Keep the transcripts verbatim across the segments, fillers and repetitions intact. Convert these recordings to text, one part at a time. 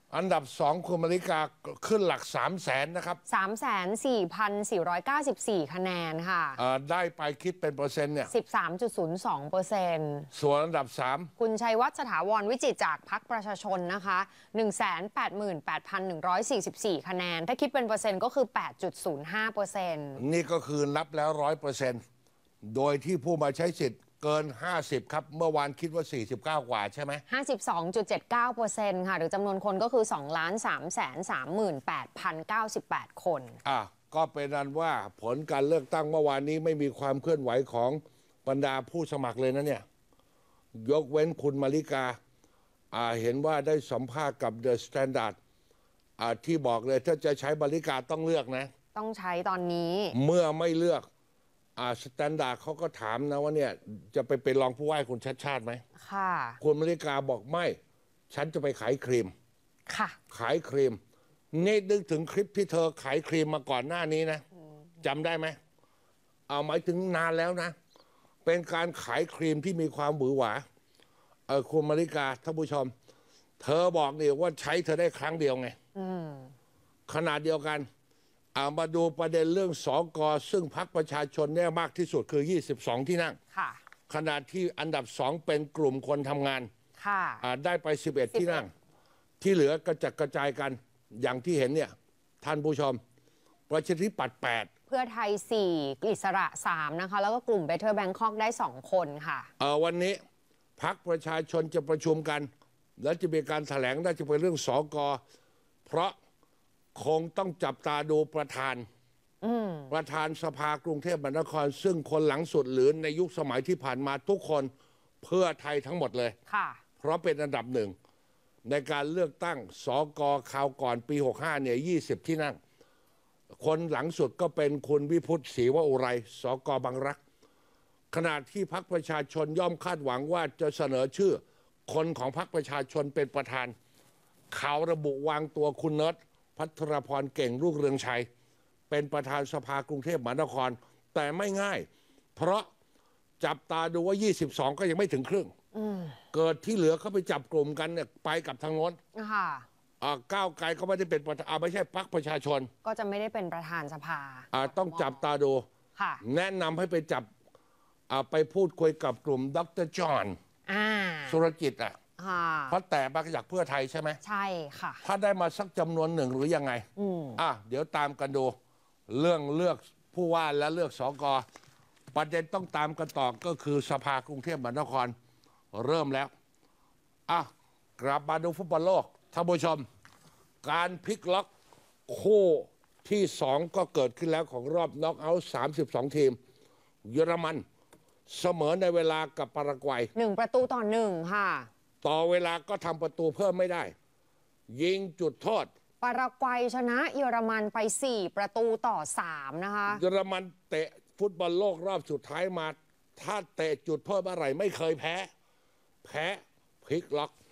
อันดับสองคุณมาริกาขึ้นหลักสามแสนนะครับสามแสนสี่พันสี่ร้อยเก้าสิบสี่ คะแนนค่ะได้ไปคิดเป็นเปอร์เซ็นต์เนี่ยสิบสามจุดศูนย์สองเปอร์เซ็นต์ส่วนอันดับสามคุณชัยวัฒน์สถาวรวิจิตรจากพรรคประชาชนนะคะ หนึ่งแสนแปดหมื่นแปดพันหนึ่งร้อยสี่สิบสี่ คะแนนถ้าคิดเป็นเปอร์เซ็นต์ก็คือ แปดจุดศูนย์ห้าเปอร์เซ็นต์นี่ก็คือนับแล้ว ร้อยเปอร์เซ็นต์ โดยที่ผู้มาใช้สิทธิ์เกินห้าสิบครับเมื่อวานคิดว่าสี่สิบเก้ากว่าใช่ไหมห้าสิบสองจุดเจ็ดเก้าเปอร์เซ็นต์ ค่ะหรือจำนวนคนก็คือ สองล้านสามแสนสามหมื่นแปดพันเก้าสิบแปด คนอ่ะก็เป็นนั้นว่าผลการเลือกตั้งเมื่อวานนี้ไม่มีความเคลื่อนไหวของบรรดาผู้สมัครเลยนะเนี่ยยกเว้นคุณมาริกาอ่าเห็นว่าได้สัมภาษณ์กับเดอะสแตนดาร์ดอ่าที่บอกเลยถ้าจะใช้มาริกาต้องเลือกนะต้องใช้ตอนนี้เมื่อไม่เลือกอ่าสแตนดาร์ดเขาก็ถามนะว่าเนี่ยจะไปเป็นรองผู้ว่าคุณชัดชาติไหมค่ะคุณมาริกาบอกไม่ฉันจะไปขายครีมค่ะขายครีมนี่นึกถึงคลิปที่เธอขายครีมมาก่อนหน้านี้นะจำได้ไหมเอาหมายถึงนานแล้วนะเป็นการขายครีมที่มีความหวือหวาเออคุณมาริกาท่านผู้ชมเธอบอกเนี่ยว่าใช้เธอได้ครั้งเดียวไงขนาดเดียวกันเอามาดูประเด็นเรื่องสกซึ่งพรรคประชาชนเนี่ยมากที่สุดคือยี่สิบสองที่นั่งขณะที่อันดับสองเป็นกลุ่มคนทำงานได้ไปสิบเอ็ดที่นั่งที่เหลือกระจัดกระจายกันอย่างที่เห็นเนี่ยท่านผู้ชมประชาธิปัตย์แปดเพื่อไทยสี่อิสระสามนะคะแล้วก็กลุ่ม Better Bangkok ได้สองคนค่ะเออวันนี้พรรคประชาชนจะประชุมกันแล้วจะมีการแถลงน่าจะเป็นเรื่องสกเพราะคงต้องจับตาดูประธานประธานสภากรุงเทพมหานครซึ่งคนหลังสุดหรือในยุคสมัยที่ผ่านมาทุกคนเพื่อไทยทั้งหมดเลยค่ะเพราะเป็นอันดับหนึ่งในการเลือกตั้งสกคราวก่อนปีหกสิบห้าเนี่ยยี่สิบที่นั่งคนหลังสุดก็เป็นคุณวิพุตศรีวอุไรสกบางรักขณะที่พรรคประชาชนย่อมคาดหวังว่าจะเสนอชื่อคนของพรรคประชาชนเป็นประธานข่าวระบุวางตัวคุณเนิร์ดพัทรพรเก่งรุ่งเรืองชัยเป็นประธานสภากรุงเทพมหานครแต่ไม่ง่ายเพราะจับตาดูว่ายี่สิบสองก็ยังไม่ถึงครึ่งเกิดที่เหลือเขาไปจับกลุ่มกันเนี่ยไปกับทางโน้นก้าวไกลก็ไม่ได้เป็นประธานไม่ใช่พรรคประชาชนก็จะไม่ได้เป็นประธานสภาต้องจับตาดูแนะนำให้ไปจับไปพูดคุยกับกลุ่มดร.จอห์นสุรจิตอ่ะเพราะแต่มาจากเพื่อไทยใช่ไหมใช่ค่ะถ้าได้มาสักจำนวนหนึ่งหรือยังไงอ่ะเดี๋ยวตามกันดูเรื่องเลือกผู้ว่าและเลือกสกประเด็นต้องตามกันต่อก็คือสภากรุงเทพมหานครเริ่มแล้วอ่ะกลับมาดูฟุตบอลโลกท่านผู้ชมการพลิกล็อกคู่ที่สองก็เกิดขึ้นแล้วของรอบน็อกเอาท์สามสิบสองทีมเยอรมันเสมอในเวลากับปารากวัยหนึ่งประตูต่อหนึ่งค่ะต่อเวลาก็ทำประตูเพิ่มไม่ได้ยิงจุดโทษปารากวัยชนะเยอรมันไปสี่ประตูต่อสามนะคะเยอรมันเตะฟุตบอลโลกรอบสุดท้ายมาถ้าเตะจุดโทษอะไรไม่เคยแพ้แพ้พลิกล็อก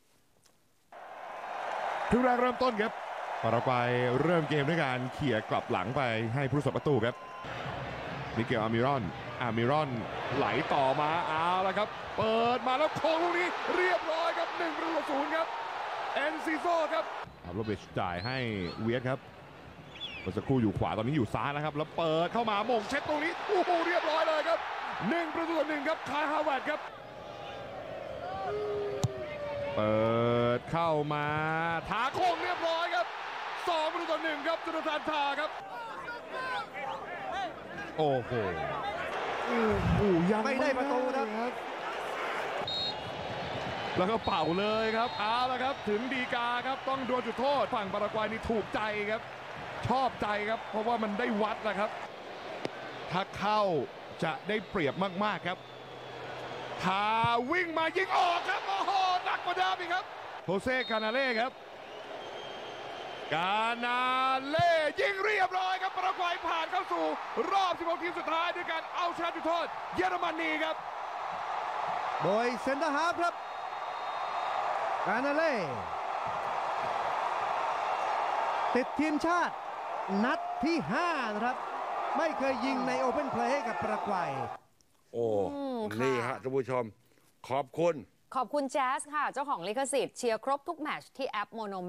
ครึ่งแรกเริ่มต้นครับปารากวัยเริ่มเกมด้วยการเขี่ยกลับหลังไปให้ผู้รักษาประตูครับมิเกลอามิรอนอามิรอนไหลต่อมาเอาละครับเปิดมาแล้วโค้งลูกนี้เรียบร้อยครับหนึ่งประตูต่อศูนย์ครับเอ็นซิโซครับอับโรเบชจ่ายให้เวียดครับเมื่อสักครู่อยู่ขวาตอนนี้อยู่ซ้ายแล้วครับแล้วเปิดเข้ามาม่งเช็ดตรงนี้โอ้โหเรียบร้อยเลยครับหนึ่งประตูต่อหนึ่งครับคายฮาวเวิร์ดครับเปิดเข้ามาถาโค้งเรียบร้อยครับสองประตูต่อหนึ่งครับจุลธานทาครับโอ้โหยังไม่ได้ประตูครับแล้วก็เป่าเลยครับเอาละครับถึงดีกาครับต้องดวลจุดโทษฝั่งปารากวัยนี่ถูกใจครับชอบใจครับเพราะว่ามันได้วัดแล้วครับถ้าเข้าจะได้เปรียบมากๆครับทาวิ่งมายิงออกครับโอ้โหหนักกว่าเดิมอีกครับโฮเซ่กานาเล่ครับกานาเล่ยิงเรียบร้อยครับปารากวัยผ่านเข้าสู่รอบสิบหกทีมสุดท้ายด้วยการเอาชนะจุดโทษเยอรมนีครับโดยเซนเตอร์ฮาล์ฟครับกานาเล่ติดทีมชาตินัดที่ห้านะครับไม่เคยยิงในโอเพ่นเพลย์ให้กับปารากวัยโอ้นี่ฮะท่านผู้ชมขอบคุณขอบคุณแจ๊สค่ะเจ้าของลิขสิทธิ์เชียร์ครบทุกแมตช์ที่แอปโมโน